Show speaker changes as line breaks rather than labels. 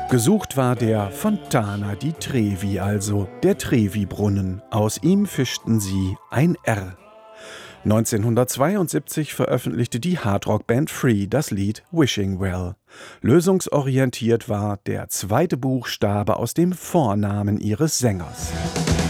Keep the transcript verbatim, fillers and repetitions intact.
Gesucht war der Fontana di Trevi, also der Trevi-Brunnen. Aus ihm fischten sie ein R. neunzehnhundertzweiundsiebzig veröffentlichte die Hardrock-Band Free das Lied Wishing Well. Lösungsorientiert war der zweite Buchstabe aus dem Vornamen ihres Sängers.